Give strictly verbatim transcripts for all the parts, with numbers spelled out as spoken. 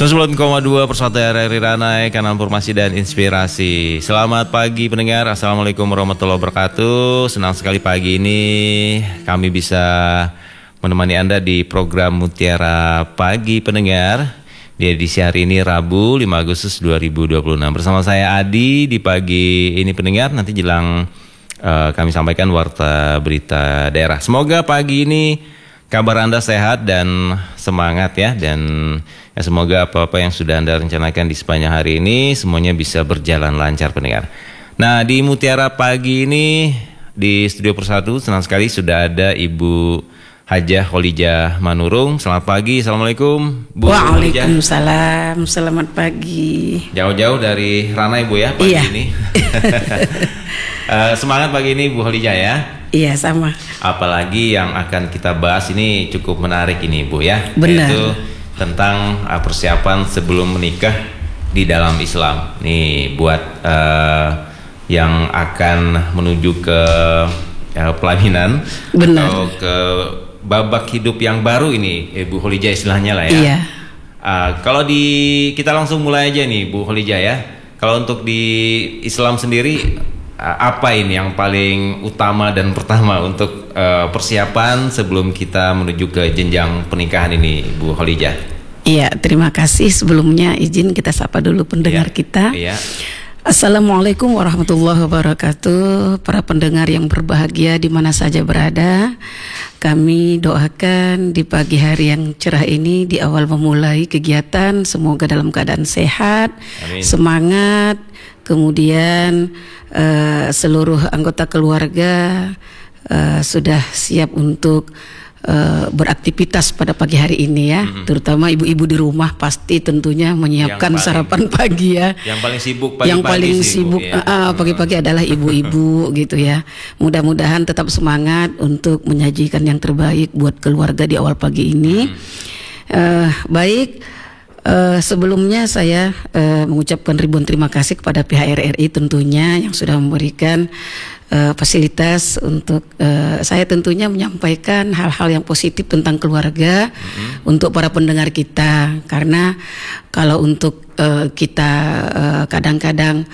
sembilan belas koma dua Persatu R R I Ranai, kanal informasi dan inspirasi. Selamat pagi pendengar, Assalamualaikum warahmatullahi wabarakatuh. Senang sekali pagi ini kami bisa menemani Anda di program Mutiara Pagi pendengar. Di edisi hari ini Rabu lima Agustus dua ribu dua puluh enam. Bersama saya Adi di pagi ini pendengar. Nanti jelang uh, kami sampaikan warta berita daerah. Semoga pagi ini kabar Anda sehat dan semangat ya. Dan ya, semoga apa-apa yang sudah Anda rencanakan di sepanjang hari ini semuanya bisa berjalan lancar pendengar. Nah, di Mutiara Pagi ini di Studio Persatu senang sekali sudah ada Ibu Hajah Kholijah Manurung. Selamat pagi, Assalamualaikum Bu. Waalaikumsalam, selamat pagi. Jauh-jauh dari Ranai Bu ya pagi iya. ini. uh, Semangat pagi ini Bu Kholijah ya. Iya sama. Apalagi yang akan kita bahas ini cukup menarik ini Bu ya. Benar. Yaitu tentang uh, persiapan sebelum menikah di dalam Islam. Nih buat uh, yang akan menuju ke uh, pelaminan. Benar. Atau ke babak hidup yang baru ini, eh, Bu Kholijah istilahnya lah ya. Iya. Uh, kalau di kita langsung mulai aja nih Bu Kholijah ya. Kalau untuk di Islam sendiri uh, apa ini yang paling utama dan pertama untuk uh, persiapan sebelum kita menuju ke jenjang pernikahan ini Bu Kholijah? Iya, terima kasih. Sebelumnya izin kita sapa dulu pendengar iya. kita. Iya. Assalamualaikum warahmatullahi wabarakatuh. Para pendengar yang berbahagia di mana saja berada, kami doakan di pagi hari yang cerah ini, di awal memulai kegiatan, semoga dalam keadaan sehat, Amin. Semangat, kemudian uh, seluruh anggota keluarga uh, sudah siap untuk Uh, beraktivitas pada pagi hari ini ya, mm-hmm. terutama ibu-ibu di rumah pasti tentunya menyiapkan paling, sarapan pagi ya. Yang paling sibuk pagi-pagi Yang paling sih, sibuk ya. uh, pagi-pagi adalah ibu-ibu gitu ya. Mudah-mudahan tetap semangat untuk menyajikan yang terbaik buat keluarga di awal pagi ini. Mm-hmm. uh, Baik. Uh, sebelumnya saya uh, mengucapkan ribuan terima kasih kepada pihak R R I tentunya yang sudah memberikan uh, fasilitas untuk uh, saya tentunya menyampaikan hal-hal yang positif tentang keluarga mm-hmm. untuk para pendengar kita, karena kalau untuk uh, kita uh, kadang-kadang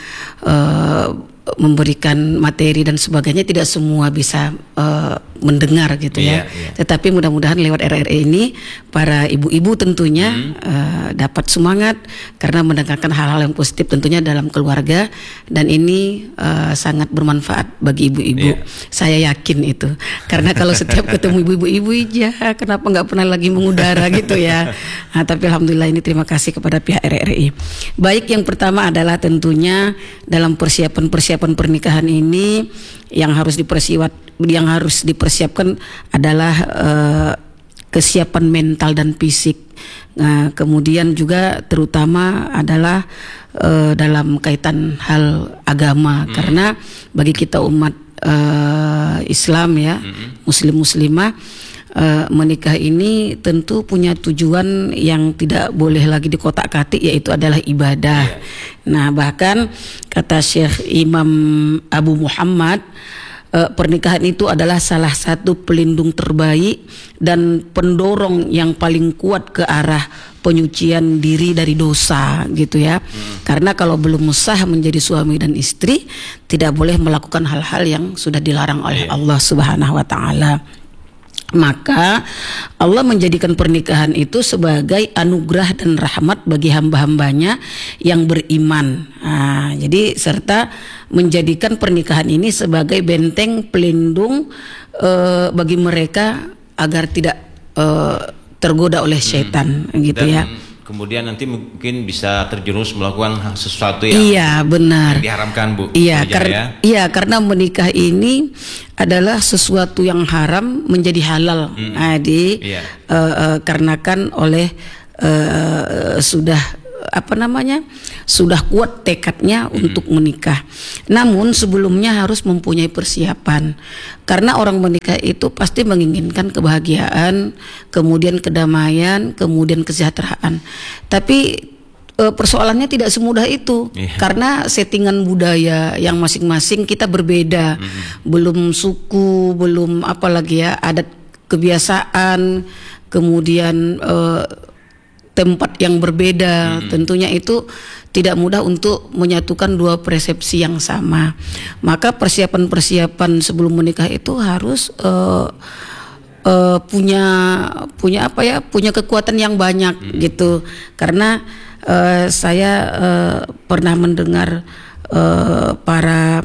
uh, memberikan materi dan sebagainya tidak semua bisa uh, mendengar gitu ya. Yeah, yeah. Tetapi mudah-mudahan lewat R R I ini para ibu-ibu tentunya hmm. uh, dapat semangat karena mendengarkan hal-hal yang positif tentunya dalam keluarga, dan ini uh, sangat bermanfaat bagi ibu-ibu. Yeah. Saya yakin itu. Karena kalau setiap ketemu ibu-ibu, ibu aja kenapa nggak pernah lagi mengudara gitu ya. Nah, tapi alhamdulillah ini terima kasih kepada pihak R R I. Baik, yang pertama adalah tentunya dalam persiapan-persiapan pernikahan ini yang harus dipersiapkan yang harus dipersiapkan adalah uh, kesiapan mental dan fisik. Nah, kemudian juga terutama adalah uh, dalam kaitan hal agama, hmm. karena bagi kita umat uh, Islam ya, hmm. muslim muslimah, Uh, menikah ini tentu punya tujuan yang tidak boleh lagi dikotak-katik, yaitu adalah ibadah. Yeah. Nah, bahkan kata Syekh Imam Abu Muhammad, uh, pernikahan itu adalah salah satu pelindung terbaik dan pendorong yang paling kuat ke arah penyucian diri dari dosa gitu ya. Hmm. Karena kalau belum sah menjadi suami dan istri, tidak boleh melakukan hal-hal yang sudah dilarang oleh yeah. Allah Subhanahu wa taala. Maka Allah menjadikan pernikahan itu sebagai anugerah dan rahmat bagi hamba-hambanya yang beriman. Nah, jadi serta menjadikan pernikahan ini sebagai benteng pelindung uh, bagi mereka agar tidak uh, tergoda oleh setan, hmm. gitu dan ya. Kemudian nanti mungkin bisa terjerumus melakukan sesuatu yang, iya, benar. yang diharamkan Bu. Iya, kar- ya. iya, karena menikah ini adalah sesuatu yang haram menjadi halal. Hmm. Nah, di iya. uh, uh, karenakan oleh uh, sudah apa namanya sudah kuat tekadnya hmm. untuk menikah. Namun sebelumnya harus mempunyai persiapan, karena orang menikah itu pasti menginginkan kebahagiaan, kemudian kedamaian, kemudian kesejahteraan. Tapi e, persoalannya tidak semudah itu, yeah. karena settingan budaya yang masing-masing kita berbeda, hmm. belum suku, belum apalagi ya adat kebiasaan, kemudian e, tempat yang berbeda, hmm. tentunya itu tidak mudah untuk menyatukan dua persepsi yang sama. Maka persiapan-persiapan sebelum menikah itu harus uh, uh, punya punya apa ya, punya kekuatan yang banyak hmm. gitu. Karena uh, saya uh, pernah mendengar uh, para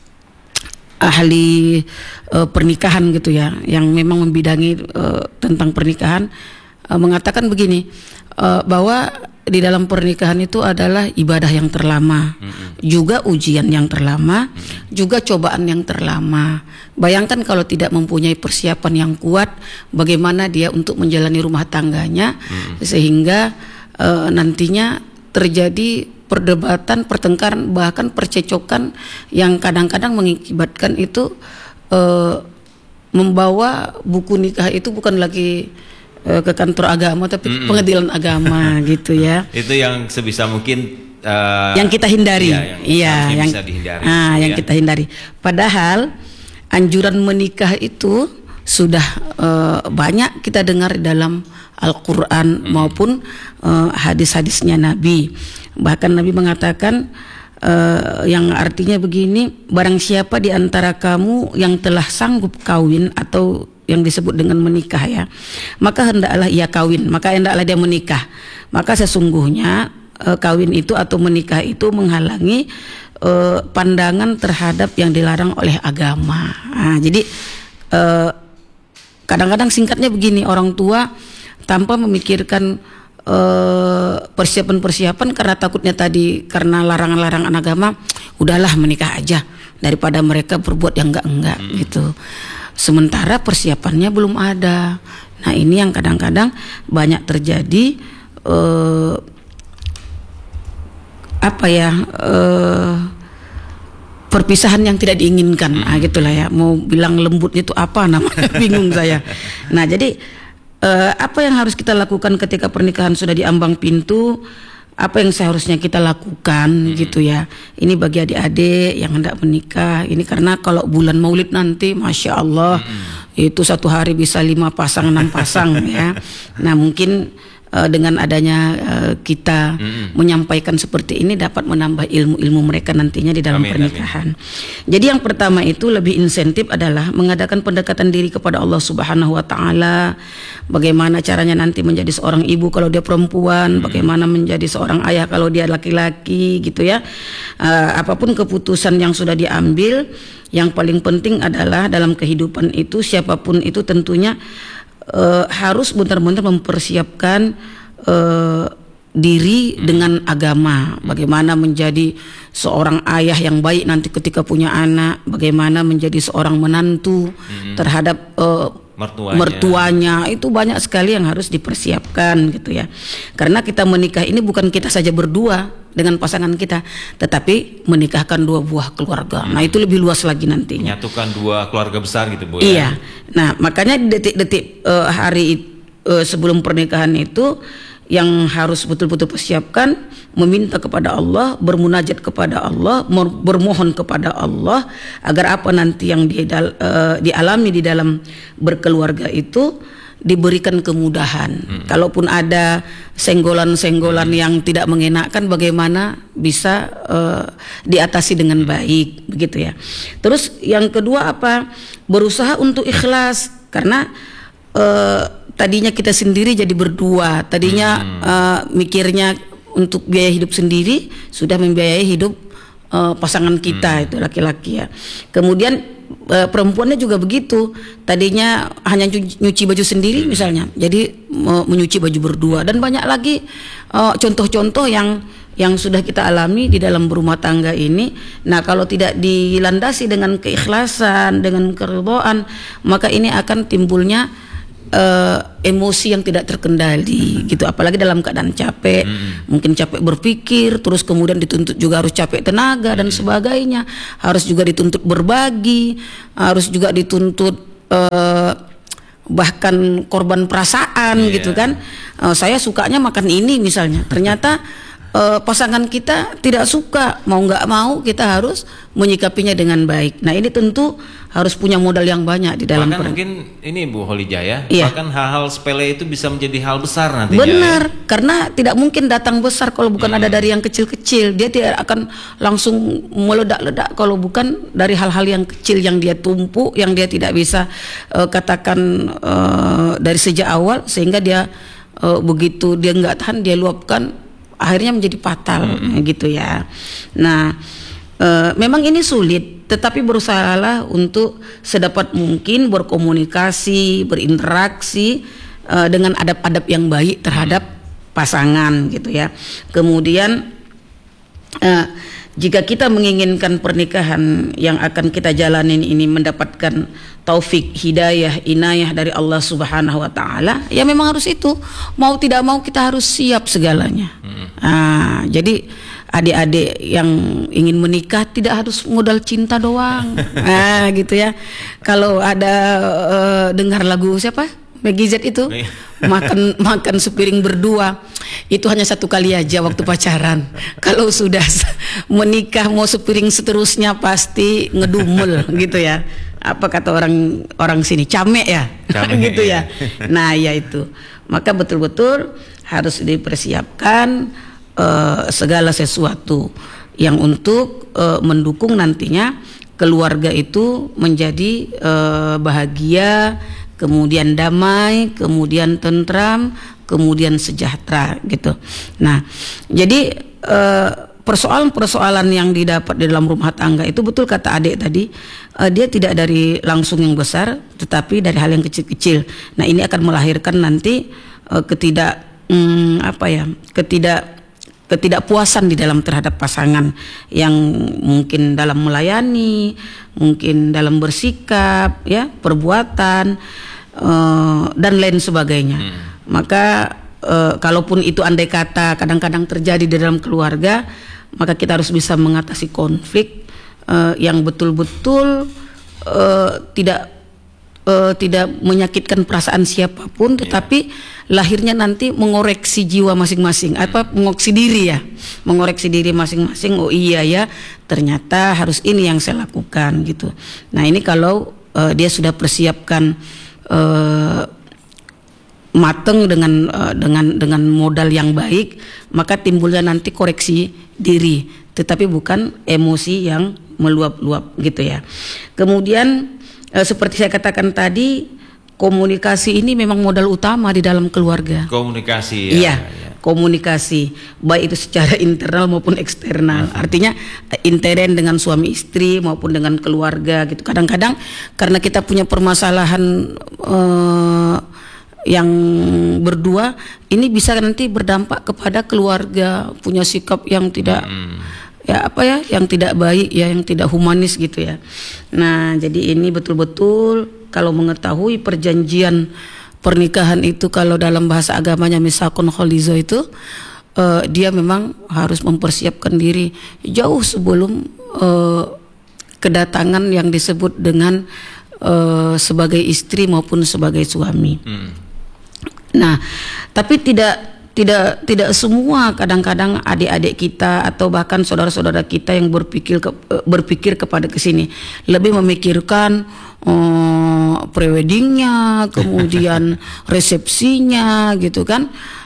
ahli uh, pernikahan gitu ya, yang memang membidangi uh, tentang pernikahan, uh, mengatakan begini, uh, bahwa di dalam pernikahan itu adalah ibadah yang terlama, mm-hmm. juga ujian yang terlama, mm-hmm. juga cobaan yang terlama. Bayangkan kalau tidak mempunyai persiapan yang kuat, bagaimana dia untuk menjalani rumah tangganya, mm-hmm. sehingga uh, nantinya terjadi perdebatan, pertengkaran, bahkan percecokan yang kadang-kadang mengakibatkan itu uh, membawa buku nikah itu bukan lagi uh, ke kantor agama, tapi mm-mm. pengadilan agama gitu ya. Itu yang sebisa mungkin uh, yang kita hindari. Iya, yang, iya, yang bisa dihindari. Nah, gitu yang ya. kita hindari. Padahal anjuran menikah itu sudah uh, banyak kita dengar dalam Al-Quran hmm. maupun uh, hadis-hadisnya Nabi. Bahkan Nabi mengatakan uh, yang artinya begini, barang siapa di antara kamu yang telah sanggup kawin atau yang disebut dengan menikah ya, maka hendaklah ia kawin, maka hendaklah dia menikah. Maka sesungguhnya uh, kawin itu atau menikah itu menghalangi uh, pandangan terhadap yang dilarang oleh agama. Nah, jadi uh, kadang-kadang singkatnya begini, orang tua tanpa memikirkan uh, persiapan-persiapan karena takutnya tadi karena larangan-larangan agama, udahlah menikah aja daripada mereka berbuat yang enggak-enggak hmm. gitu. Sementara persiapannya belum ada. Nah, ini yang kadang-kadang banyak terjadi uh, apa ya uh, perpisahan yang tidak diinginkan. Hmm. Nah, gitulah ya. Mau bilang lembut itu apa namanya? Bingung saya. Nah, jadi Uh, apa yang harus kita lakukan ketika pernikahan sudah di ambang pintu? Apa yang seharusnya kita lakukan hmm. gitu ya? Ini bagi adik-adik yang hendak menikah. Ini karena kalau bulan Maulid nanti, masya Allah, hmm. itu satu hari bisa lima pasang, enam pasang ya. Nah, mungkin uh, dengan adanya uh, kita hmm. menyampaikan seperti ini dapat menambah ilmu-ilmu mereka nantinya di dalam amin, pernikahan. Amin. Jadi yang pertama itu lebih insentif adalah mengadakan pendekatan diri kepada Allah Subhanahu Wa Taala. Bagaimana caranya nanti menjadi seorang ibu kalau dia perempuan, hmm. bagaimana menjadi seorang ayah kalau dia laki-laki gitu ya. Uh, apapun keputusan yang sudah diambil, yang paling penting adalah dalam kehidupan itu siapapun itu tentunya uh, harus benar-benar mempersiapkan uh, diri hmm. dengan agama. Bagaimana menjadi seorang ayah yang baik nanti ketika punya anak, bagaimana menjadi seorang menantu hmm. terhadap uh, mertuanya. mertuanya itu banyak sekali yang harus dipersiapkan gitu ya. Karena kita menikah ini bukan kita saja berdua dengan pasangan kita, tetapi menikahkan dua buah keluarga. Hmm. Nah, itu lebih luas lagi nantinya. Menyatukan dua keluarga besar gitu, Bu. Iya. Ya? Nah, makanya detik-detik uh, hari uh, sebelum pernikahan itu yang harus betul-betul persiapkan, meminta kepada Allah, bermunajat kepada Allah, bermohon kepada Allah agar apa nanti yang di, uh, dialami di dalam berkeluarga itu diberikan kemudahan. Hmm. Kalaupun ada senggolan-senggolan hmm. yang tidak mengenakan, bagaimana bisa uh, diatasi dengan baik, begitu ya. Terus yang kedua apa? Berusaha untuk ikhlas, karena uh, tadinya kita sendiri jadi berdua, tadinya hmm. uh, mikirnya untuk biaya hidup sendiri, sudah membiayai hidup uh, pasangan kita hmm. itu laki-laki ya. Kemudian uh, perempuannya juga begitu, tadinya hanya nyuci baju sendiri hmm. misalnya, jadi uh, menyuci baju berdua, dan banyak lagi uh, contoh-contoh yang yang sudah kita alami di dalam berumah tangga ini. Nah, kalau tidak dilandasi dengan keikhlasan, dengan keridhaan, maka ini akan timbulnya Uh, emosi yang tidak terkendali gitu, apalagi dalam keadaan capek, hmm. mungkin capek berpikir, terus kemudian dituntut juga harus capek tenaga dan sebagainya, harus juga dituntut berbagi, harus juga dituntut uh, bahkan korban perasaan yeah. gitu kan. Uh, saya sukanya makan ini misalnya, ternyata uh, pasangan kita tidak suka, mau nggak mau kita harus menyikapinya dengan baik. Nah ini tentu harus punya modal yang banyak di dalam. Bahkan mungkin ini Bu Holija ya, iya. bahkan hal-hal sepele itu bisa menjadi hal besar nantinya. Benar, ya? Karena tidak mungkin datang besar kalau bukan hmm. ada dari yang kecil-kecil. Dia tidak akan langsung meledak-ledak kalau bukan dari hal-hal yang kecil yang dia tumpuk, yang dia tidak bisa uh, katakan uh, dari sejak awal, sehingga dia uh, begitu dia nggak tahan, dia luapkan, akhirnya menjadi fatal, hmm. gitu ya. Nah, uh, memang ini sulit. Tetapi berusahalah untuk sedapat mungkin berkomunikasi, berinteraksi uh, dengan adab-adab yang baik terhadap pasangan gitu ya. Kemudian uh, jika kita menginginkan pernikahan yang akan kita jalanin ini mendapatkan taufik, hidayah, inayah dari Allah Subhanahu wa taala, ya memang harus itu. Mau tidak mau kita harus siap segalanya. Hmm. Nah, jadi adik-adik yang ingin menikah tidak harus modal cinta doang. Nah, gitu ya. Kalau ada uh, dengar lagu siapa? Maggie Z itu makan makan sepiring berdua, itu hanya satu kali aja waktu pacaran. Kalau sudah menikah mau sepiring seterusnya pasti ngedumel gitu ya. Apa kata orang orang sini, camek ya, camek, gitu ya. Nah ya itu, maka betul-betul harus dipersiapkan uh, segala sesuatu yang untuk uh, mendukung nantinya keluarga itu menjadi uh, bahagia, kemudian damai, kemudian tentram, kemudian sejahtera gitu. Nah, jadi uh, persoalan-persoalan yang didapat di dalam rumah tangga itu betul kata adik tadi, uh, dia tidak dari langsung yang besar, tetapi dari hal yang kecil-kecil. Nah ini akan melahirkan nanti uh, ketidak hmm, apa ya, ketidak ketidakpuasan di dalam terhadap pasangan yang mungkin dalam melayani, mungkin dalam bersikap, ya perbuatan uh, dan lain sebagainya. Hmm. Maka uh, kalaupun itu andai kata kadang-kadang terjadi di dalam keluarga, maka kita harus bisa mengatasi konflik uh, yang betul-betul uh, tidak uh, tidak menyakitkan perasaan siapapun, tetapi lahirnya nanti mengoreksi jiwa masing-masing, apa mengoreksi diri ya, mengoreksi diri masing-masing. Oh iya ya, ternyata harus ini yang saya lakukan gitu. Nah ini kalau uh, dia sudah persiapkan uh, mateng dengan uh, dengan dengan modal yang baik, maka timbulnya nanti koreksi diri, tetapi bukan emosi yang meluap-luap gitu ya. Kemudian uh, seperti saya katakan tadi, komunikasi ini memang modal utama di dalam keluarga. Komunikasi ya. Iya, ya. Komunikasi baik itu secara internal maupun eksternal. Uh-huh. Artinya intern dengan suami istri maupun dengan keluarga gitu. Kadang-kadang karena kita punya permasalahan uh, yang berdua, ini bisa nanti berdampak kepada keluarga, punya sikap yang tidak hmm. ya apa ya, yang tidak baik ya, yang tidak humanis gitu ya. Nah, jadi ini betul-betul kalau mengetahui perjanjian pernikahan itu, kalau dalam bahasa agamanya misakun kholizo itu, uh, dia memang harus mempersiapkan diri jauh sebelum uh, kedatangan yang disebut dengan uh, sebagai istri maupun sebagai suami. Hmm. Nah, tapi tidak tidak tidak semua, kadang-kadang adik-adik kita atau bahkan saudara-saudara kita yang berpikir ke, berpikir kepada kesini lebih memikirkan uh, preweddingnya, kemudian resepsinya gitu kan,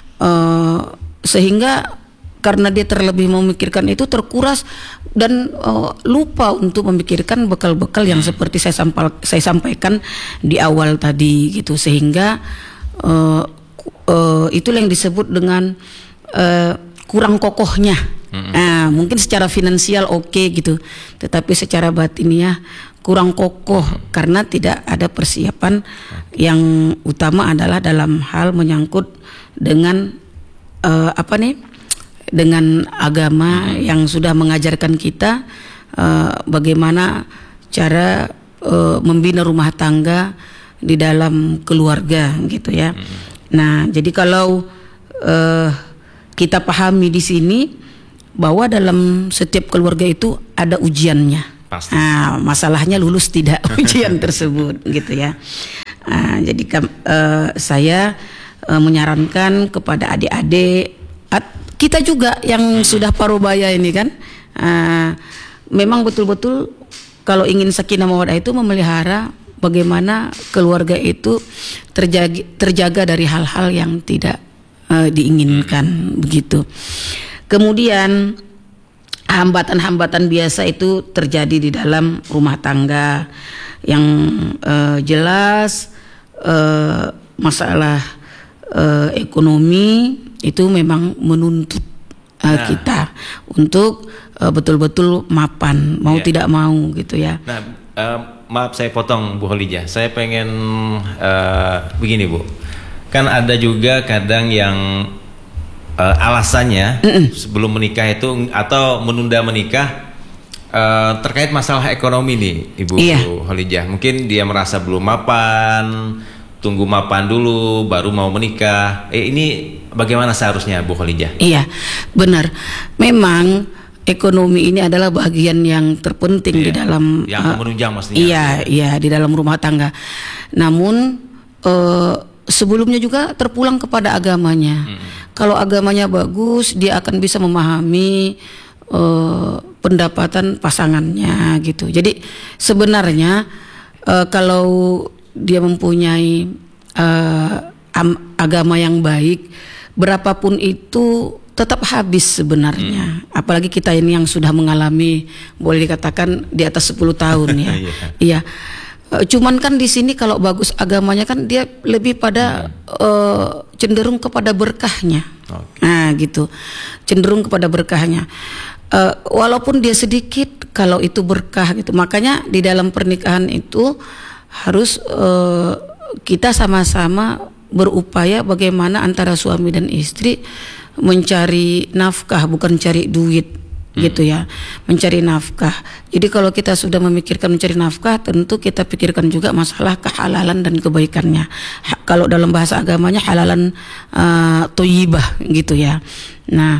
uh, sehingga karena dia terlebih memikirkan itu terkuras dan uh, lupa untuk memikirkan bekal-bekal yang seperti saya, sampal, saya sampaikan di awal tadi gitu, sehingga uh, Uh, itulah yang disebut dengan uh, kurang kokohnya. Mm-hmm. Nah, mungkin secara finansial oke okay, gitu, tetapi secara batinnya kurang kokoh karena tidak ada persiapan. Yang utama adalah dalam hal menyangkut dengan uh, apa nih, dengan agama mm-hmm. yang sudah mengajarkan kita uh, bagaimana cara uh, membina rumah tangga di dalam keluarga gitu ya. Mm-hmm. Nah, jadi kalau uh, kita pahami di sini bahwa dalam setiap keluarga itu ada ujiannya. Pasti. Nah, masalahnya lulus tidak ujian tersebut, gitu ya. Nah, jadi uh, saya uh, menyarankan kepada adik-adik, at, kita juga yang sudah parubaya ini kan, uh, memang betul-betul kalau ingin sakinah mawaddah itu memelihara bagaimana keluarga itu terjaga, terjaga dari hal-hal yang tidak uh, diinginkan begitu. Kemudian hambatan-hambatan biasa itu terjadi di dalam rumah tangga yang uh, jelas uh, masalah uh, ekonomi itu memang menuntut uh, nah. kita untuk uh, betul-betul mapan, mau yeah. tidak mau gitu ya. Nah, uh, maaf saya potong Bu Khalijah, saya pengen uh, begini Bu, kan ada juga kadang yang Uh, alasannya Mm-mm. sebelum menikah itu atau menunda menikah uh, terkait masalah ekonomi nih Ibu iya. Khalijah. Mungkin dia merasa belum mapan, tunggu mapan dulu baru mau menikah. Eh ini bagaimana seharusnya Bu Khalijah? Iya, benar. Memang ekonomi ini adalah bagian yang terpenting iya. di dalam yang uh, menunjang maksudnya. Iya, iya di dalam rumah tangga. Namun uh, sebelumnya juga terpulang kepada agamanya. Hmm. Kalau agamanya bagus, dia akan bisa memahami uh, pendapatan pasangannya gitu. Jadi sebenarnya uh, kalau dia mempunyai uh, am, agama yang baik, berapapun itu tetap habis sebenarnya. Hmm. Apalagi kita ini yang sudah mengalami, boleh dikatakan di atas sepuluh tahun ya. Iya. Cuman kan di sini kalau bagus agamanya kan dia lebih pada hmm. uh, cenderung kepada berkahnya. Okay. Nah gitu, cenderung kepada berkahnya. Uh, walaupun dia sedikit, kalau itu berkah gitu. Makanya di dalam pernikahan itu harus uh, kita sama-sama berupaya bagaimana antara suami dan istri mencari nafkah, bukan cari duit. Hmm. Gitu ya, mencari nafkah. Jadi kalau kita sudah memikirkan mencari nafkah, tentu kita pikirkan juga masalah kehalalan dan kebaikannya. Ha, kalau dalam bahasa agamanya halalan uh, thayyibah gitu ya. Nah,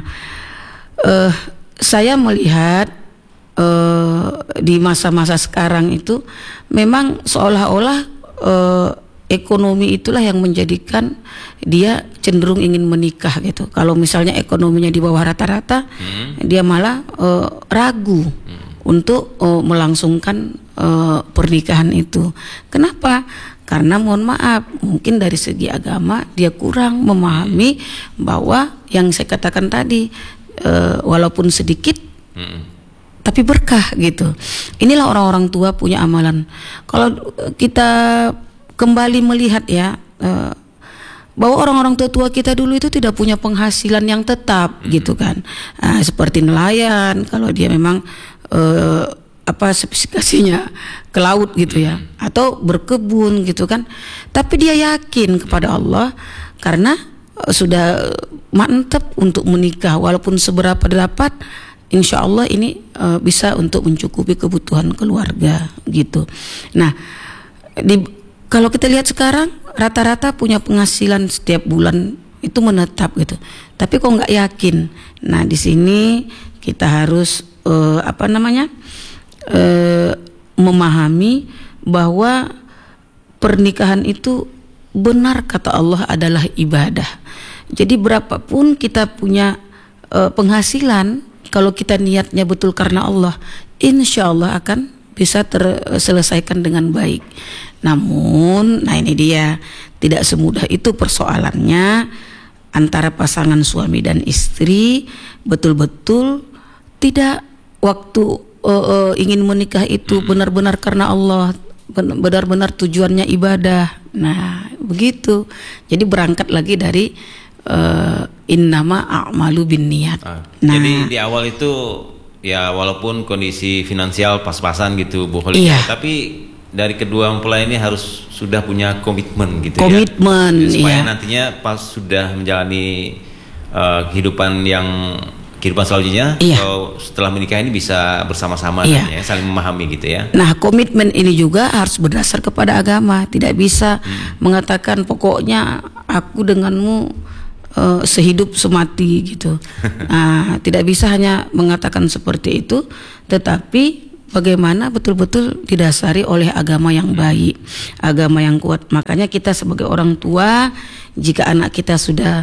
uh, saya melihat uh, di masa-masa sekarang itu memang seolah-olah uh, ekonomi itulah yang menjadikan dia cenderung ingin menikah gitu. Kalau misalnya ekonominya di bawah rata-rata, hmm. dia malah uh, ragu hmm. untuk uh, melangsungkan uh, pernikahan itu. Kenapa? Karena mohon maaf, mungkin dari segi agama dia kurang memahami bahwa yang saya katakan tadi, uh, walaupun sedikit, hmm. tapi berkah gitu. Inilah orang-orang tua punya amalan. Kalau kita kembali melihat ya, uh, bahwa orang-orang tua-tua kita dulu itu tidak punya penghasilan yang tetap hmm. gitu kan, uh, seperti nelayan kalau dia memang uh, apa spesifikasinya ke laut gitu ya, hmm. atau berkebun gitu kan, tapi dia yakin kepada Allah karena uh, sudah mantap untuk menikah walaupun seberapa dapat, insya Allah ini uh, bisa untuk mencukupi kebutuhan keluarga gitu. Nah, di kalau kita lihat sekarang rata-rata punya penghasilan setiap bulan itu menetap gitu, tapi kok nggak yakin. Nah di sini kita harus uh, apa namanya uh, memahami bahwa pernikahan itu benar kata Allah adalah ibadah. Jadi berapapun kita punya uh, penghasilan, kalau kita niatnya betul karena Allah, insya Allah akan bisa terselesaikan dengan baik. Namun, nah ini dia, tidak semudah itu persoalannya antara pasangan suami dan istri. Betul-betul tidak waktu uh, uh, ingin menikah itu benar-benar karena Allah, benar-benar tujuannya ibadah. Nah begitu. Jadi berangkat lagi dari uh, innama a'malu binniyat. Ah, nah, jadi di awal itu ya walaupun kondisi finansial pas-pasan gitu Bu Khalijah, iya. tapi dari kedua mempelai ini harus sudah punya komitmen gitu komitmen, ya, supaya iya. nantinya pas sudah menjalani uh, kehidupan yang kehidupan selanjutnya, iya. atau setelah menikah ini bisa bersama-sama, iya. ya, saling memahami gitu ya. Nah komitmen ini juga harus berdasar kepada agama, tidak bisa hmm. mengatakan pokoknya aku denganmu uh, sehidup semati gitu. Nah, tidak bisa hanya mengatakan seperti itu, tetapi bagaimana betul-betul didasari oleh agama yang baik, agama yang kuat. Makanya kita sebagai orang tua, jika anak kita sudah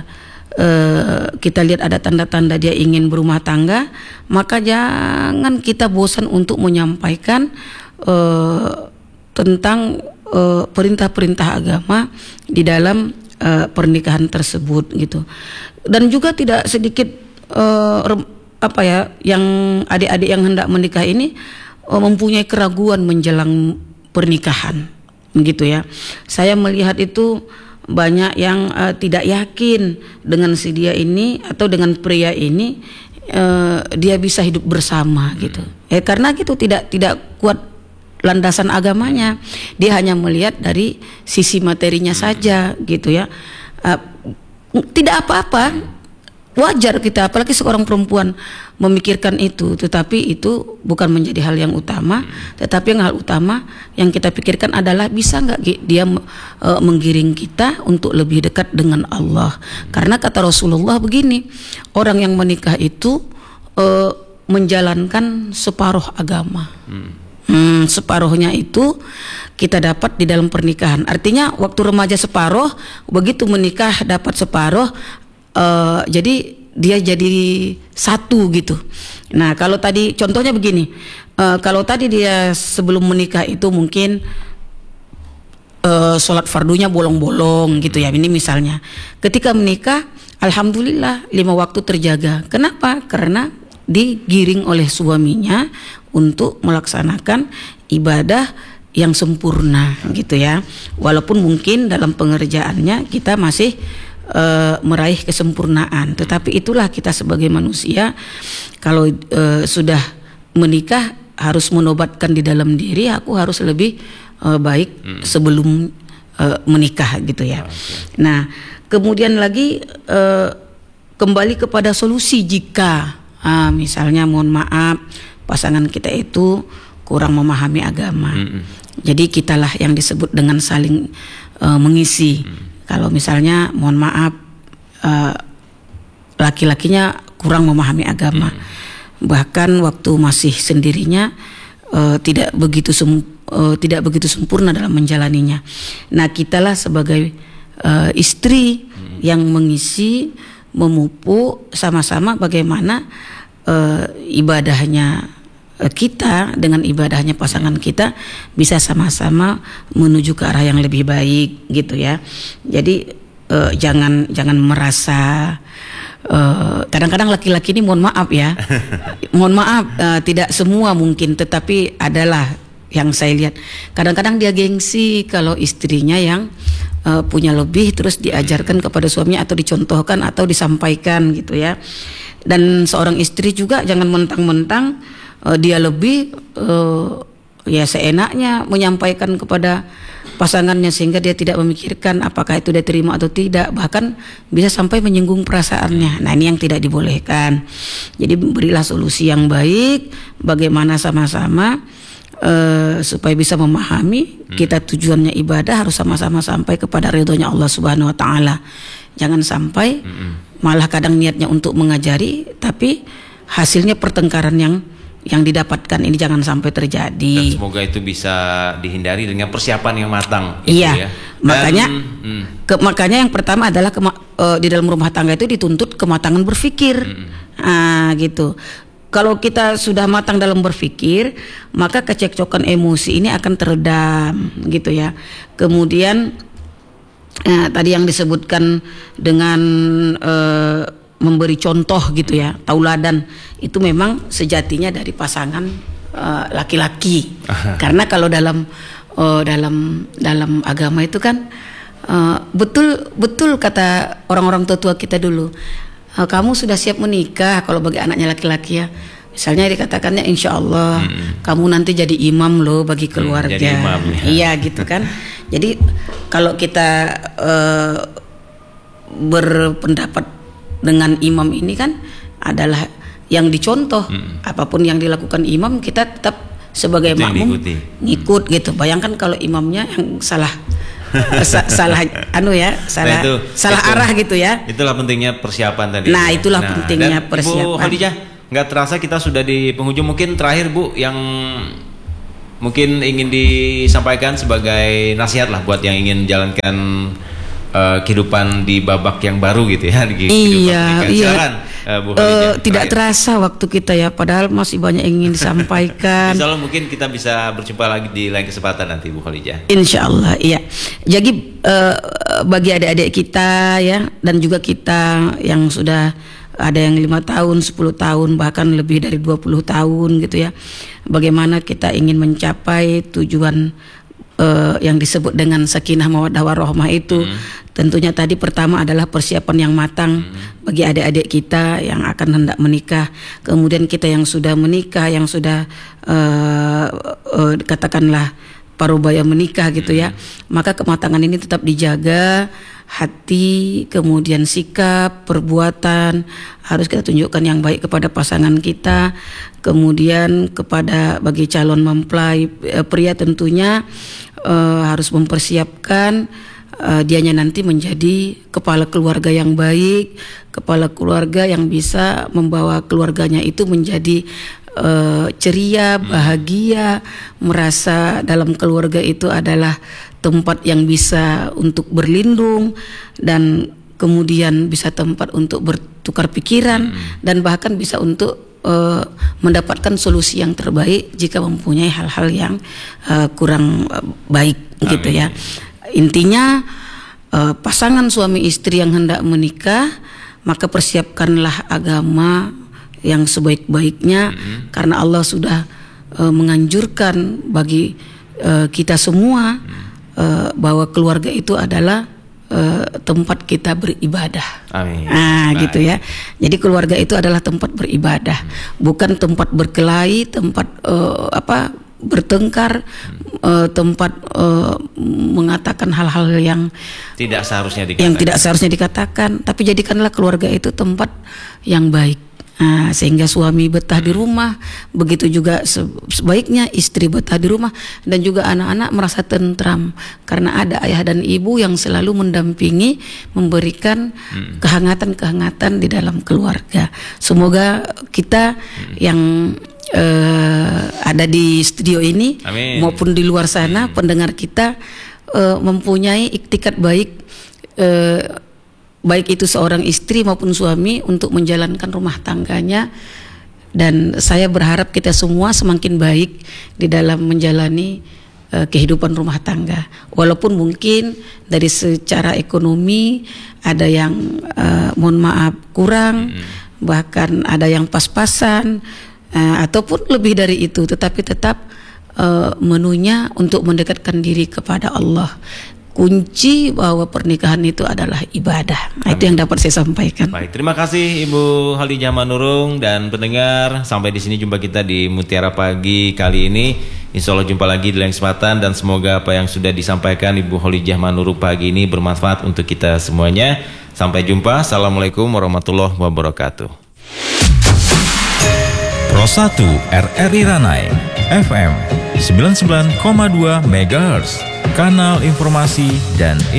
uh, kita lihat ada tanda-tanda dia ingin berumah tangga, maka jangan kita bosan untuk menyampaikan uh, tentang uh, perintah-perintah agama di dalam uh, pernikahan tersebut gitu. Dan juga tidak sedikit uh, apa ya, yang adik-adik yang hendak menikah ini uh, mempunyai keraguan menjelang pernikahan gitu ya. Saya melihat itu banyak yang uh, tidak yakin dengan si dia ini atau dengan pria ini uh, dia bisa hidup bersama gitu. Ya karena gitu tidak tidak kuat landasan agamanya. Dia hanya melihat dari sisi materinya saja gitu ya. Uh, tidak apa-apa. Wajar kita, apalagi seorang perempuan memikirkan itu, tetapi itu bukan menjadi hal yang utama. Tetapi yang hal utama yang kita pikirkan adalah bisa nggak dia uh, menggiring kita untuk lebih dekat dengan Allah. Karena kata Rasulullah begini, orang yang menikah itu uh, menjalankan separuh agama. Hmm. Hmm, separuhnya itu kita dapat di dalam pernikahan. Artinya waktu remaja separuh, begitu menikah dapat separuh. Uh, jadi dia jadi satu gitu. Nah kalau tadi contohnya begini, uh, kalau tadi dia sebelum menikah itu mungkin uh, sholat fardunya bolong-bolong gitu ya. Ini misalnya, ketika menikah, alhamdulillah lima waktu terjaga. Kenapa? Karena digiring oleh suaminya untuk melaksanakan ibadah yang sempurna gitu ya. Walaupun mungkin dalam pengerjaannya kita masih Uh, meraih kesempurnaan, tetapi itulah kita sebagai manusia. Kalau uh, sudah menikah harus menobatkan di dalam diri, aku harus lebih uh, baik hmm. sebelum uh, menikah gitu ya. Okay. Nah kemudian lagi uh, kembali kepada solusi jika uh, misalnya mohon maaf pasangan kita itu kurang memahami agama. Hmm. Jadi kitalah yang disebut dengan saling uh, mengisi. Hmm. Kalau misalnya mohon maaf uh, laki-lakinya kurang memahami agama, hmm. bahkan waktu masih sendirinya uh, tidak begitu sem uh, tidak begitu sempurna dalam menjalaninya. Nah kitalah sebagai uh, istri hmm. yang mengisi, memupuk sama-sama bagaimana uh, ibadahnya kita dengan ibadahnya pasangan kita bisa sama-sama menuju ke arah yang lebih baik gitu ya. Jadi uh, jangan jangan merasa uh, kadang-kadang laki-laki ini mohon maaf ya, mohon maaf uh, tidak semua mungkin, tetapi adalah yang saya lihat kadang-kadang dia gengsi kalau istrinya yang uh, punya lebih terus diajarkan kepada suaminya atau dicontohkan atau disampaikan gitu ya. Dan seorang istri juga jangan mentang-mentang Uh, dia lebih uh, ya seenaknya menyampaikan kepada pasangannya sehingga dia tidak memikirkan apakah itu dia terima atau tidak, bahkan bisa sampai menyinggung perasaannya. Nah ini yang tidak dibolehkan. Jadi berilah solusi yang baik, bagaimana sama-sama uh, supaya bisa memahami hmm. kita tujuannya ibadah harus sama-sama sampai kepada ridhonya Allah Subhanahu Wa Taala. Jangan sampai hmm. malah kadang niatnya untuk mengajari tapi hasilnya pertengkaran yang yang didapatkan ini jangan sampai terjadi. Dan semoga itu bisa dihindari dengan persiapan yang matang. Iya. Ya. Dan, makanya, hmm. ke, makanya yang pertama adalah kema, uh, di dalam rumah tangga itu dituntut kematangan berpikir. Hmm. Ah, gitu. Kalau kita sudah matang dalam berpikir, maka kecekcokan emosi ini akan teredam, gitu ya. Kemudian uh, tadi yang disebutkan dengan uh, memberi contoh gitu ya, tauladan itu memang sejatinya dari pasangan uh, laki-laki. Karena kalau dalam uh, dalam dalam agama itu kan uh, betul betul kata orang-orang tua-tua kita dulu, uh, kamu sudah siap menikah kalau bagi anaknya laki-laki ya. Misalnya dikatakannya insya Allah hmm. kamu nanti jadi imam loh bagi keluarga. Hmm, jadi imam, ya. Iya gitu kan. Jadi kalau kita uh, berpendapat dengan imam ini kan adalah yang dicontoh. Hmm. Apapun yang dilakukan imam kita tetap sebagai itu makmum ngikut gitu. Bayangkan kalau imamnya yang salah sa salah anu ya, salah nah itu, salah itu, arah gitu ya. Itulah pentingnya persiapan tadi. Nah, itulah nah, pentingnya dan persiapan. Ibu Khadijah, nggak terasa kita sudah di penghujung. Mungkin terakhir Bu yang mungkin ingin disampaikan sebagai nasihat lah buat yang ingin jalankan uh, kehidupan di babak yang baru gitu ya. Di iya, iya. Silakan, uh, Bu Uh, Khadijah, tidak terakhir. terasa waktu kita ya, padahal masih banyak yang ingin disampaikan. Insya Allah mungkin kita bisa berjumpa lagi di lain kesempatan nanti, Bu Khadijah. Insya Allah, iya. Jadi uh, bagi adik-adik kita ya, dan juga kita yang sudah ada yang lima tahun, sepuluh tahun, bahkan lebih dari dua puluh tahun gitu ya. Bagaimana kita ingin mencapai tujuan uh, yang disebut dengan sakinah mawaddah warahmah itu. Hmm. Tentunya tadi pertama adalah persiapan yang matang hmm. bagi adik-adik kita yang akan hendak menikah. Kemudian kita yang sudah menikah, yang sudah uh, uh, katakanlah parubaya menikah gitu ya. Maka kematangan ini tetap dijaga. Hati, kemudian sikap, perbuatan harus kita tunjukkan yang baik kepada pasangan kita. Kemudian kepada bagi calon mempelai eh, pria tentunya eh, harus mempersiapkan eh, dianya nanti menjadi kepala keluarga yang baik, kepala keluarga yang bisa membawa keluarganya itu menjadi uh, ceria, bahagia, merasa dalam keluarga itu adalah tempat yang bisa untuk berlindung dan kemudian bisa tempat untuk bertukar pikiran hmm. dan bahkan bisa untuk uh, mendapatkan solusi yang terbaik jika mempunyai hal-hal yang uh, kurang uh, baik. Amin. Gitu ya. Intinya uh, pasangan suami istri yang hendak menikah, maka persiapkanlah agama yang sebaik-baiknya hmm. karena Allah sudah uh, menganjurkan bagi uh, kita semua hmm. Uh, bahwa keluarga itu adalah uh, tempat kita beribadah. Amin. Nah, baik. Gitu ya. Jadi keluarga itu adalah tempat beribadah, hmm. bukan tempat berkelahi, tempat uh, apa bertengkar, hmm. uh, tempat uh, mengatakan hal-hal yang tidak seharusnya dikatakan. Yang tidak seharusnya dikatakan. Tapi jadikanlah keluarga itu tempat yang baik. Nah, sehingga suami betah di rumah, begitu juga sebaiknya istri betah di rumah dan juga anak-anak merasa tentram karena ada ayah dan ibu yang selalu mendampingi, memberikan hmm. kehangatan-kehangatan di dalam keluarga. Semoga kita hmm. yang uh, ada di studio ini Amin. maupun di luar sana hmm. pendengar kita uh, mempunyai iktikat baik, uh, baik itu seorang istri maupun suami untuk menjalankan rumah tangganya, dan saya berharap kita semua semakin baik di dalam menjalani uh, kehidupan rumah tangga, walaupun mungkin dari secara ekonomi ada yang uh, mohon maaf kurang, hmm. bahkan ada yang pas-pasan uh, ataupun lebih dari itu, tetapi tetap uh, menunya untuk mendekatkan diri kepada Allah. Kunci bahwa pernikahan itu adalah ibadah. Nah, itu yang dapat saya sampaikan. Baik, terima kasih Ibu Khadijah Manurung dan pendengar. Sampai di sini jumpa kita di Mutiara Pagi kali ini. Insya Allah jumpa lagi di lain kesempatan dan semoga apa yang sudah disampaikan Ibu Khadijah Manurung pagi ini bermanfaat untuk kita semuanya. Sampai jumpa. Assalamualaikum warahmatullahi wabarakatuh. Pro satu R R I Ranai F M sembilan puluh sembilan koma dua megahertz, kanal informasi dan